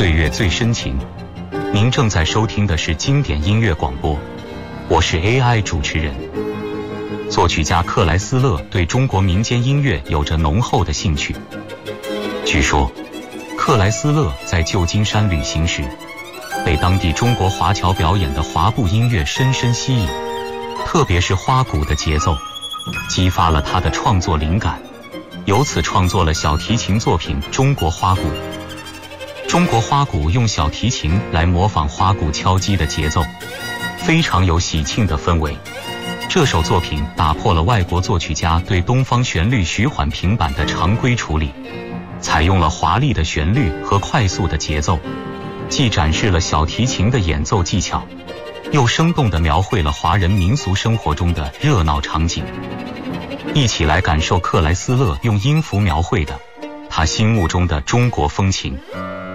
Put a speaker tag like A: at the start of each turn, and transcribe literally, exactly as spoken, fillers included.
A: 岁月最深情。您正在收听的是经典音乐广播，我是 A I 主持人。作曲家克莱斯勒对中国民间音乐有着浓厚的兴趣。据说，克莱斯勒在旧金山旅行时，被当地中国华侨表演的华鼓音乐深深吸引，特别是花鼓的节奏，激发了他的创作灵感，由此创作了小提琴作品《中国花鼓》。中国花鼓用小提琴来模仿花鼓敲击的节奏，非常有喜庆的氛围。这首作品打破了外国作曲家对东方旋律徐缓平板的常规处理，采用了华丽的旋律和快速的节奏，既展示了小提琴的演奏技巧，又生动地描绘了华人民俗生活中的热闹场景。一起来感受克莱斯勒用音符描绘的他心目中的中国风情。